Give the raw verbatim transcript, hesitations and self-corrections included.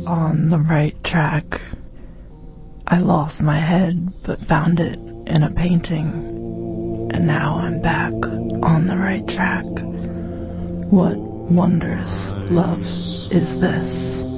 on the right track. I lost my head but found it in a painting, and now I'm back on the right track. What wondrous love is this?